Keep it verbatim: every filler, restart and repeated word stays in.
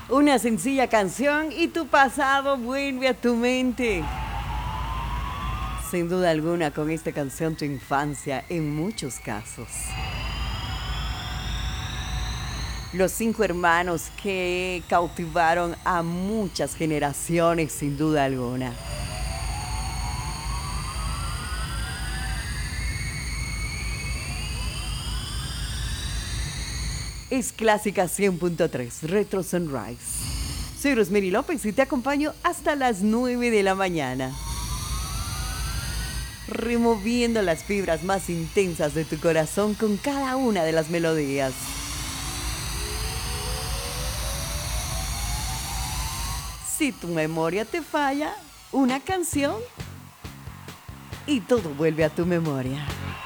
Una sencilla canción y tu pasado vuelve a tu mente. Sin duda alguna, con esta canción tu infancia en muchos casos. Los cinco hermanos que cautivaron a muchas generaciones, sin duda alguna. Es Clásica cien punto tres, Retro Sunrise. Soy Rosemary López y te acompaño hasta las nueve de la mañana. Removiendo las fibras más intensas de tu corazón con cada una de las melodías. Si tu memoria te falla, una canción y todo vuelve a tu memoria.